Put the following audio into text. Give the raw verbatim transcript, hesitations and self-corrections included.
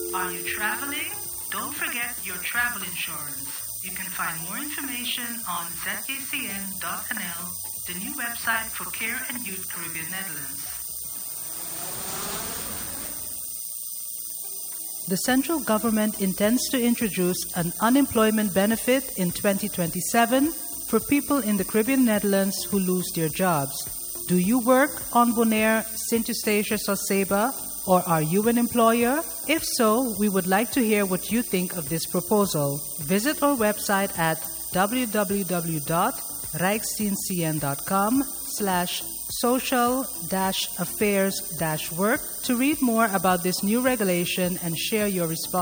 Are you traveling? Don't forget your travel insurance. You can find more information on z a c n dot n l, the new website for Care and Youth Caribbean Netherlands. The central government intends to introduce an unemployment benefit in twenty twenty-seven for people in the Caribbean Netherlands who lose their jobs. Do you work on Bonaire, Saint Eustatius or Saba, or are you an employer? If so, we would like to hear what you think of this proposal. Visit our website at w w w dot rijksdienstcn.com slash social dash affairs dash work to read more about this new regulation and share your response.